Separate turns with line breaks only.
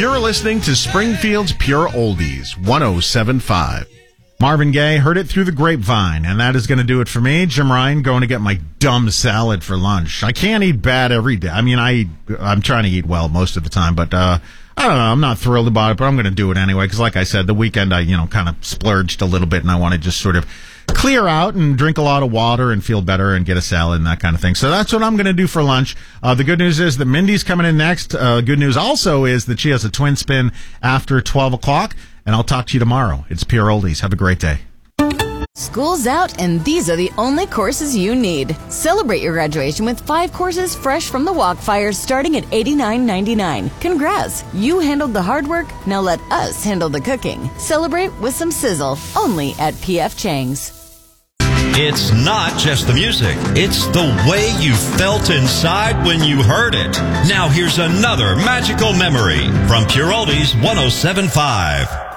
You're listening to Springfield's Pure Oldies, 107.5. Marvin Gaye, Heard It Through the Grapevine, and that is going to do it for me. Jim Ryan, going to get my dumb salad for lunch. I can't eat bad every day. I mean, I'm trying to eat well most of the time, but I don't know. I'm not thrilled about it, but I'm going to do it anyway, because like I said, the weekend I, kind of splurged a little bit, and I want to just sort of clear out and drink a lot of water and feel better and get a salad and that kind of thing. So that's what I'm going to do for lunch. The good news is that Mindy's coming in next. Good news also is that she has a twin spin after 12 o'clock, and I'll talk to you tomorrow. It's Pure Oldies. Have a great day.
School's out, and these are the only courses you need. Celebrate your graduation with 5 courses fresh from the Walkfire starting at $89.99. Congrats! You handled the hard work, now let us handle the cooking. Celebrate with some sizzle, only at P.F. Chang's.
It's not just the music. It's the way you felt inside when you heard it. Now here's another magical memory from Pure Oldies 107.5.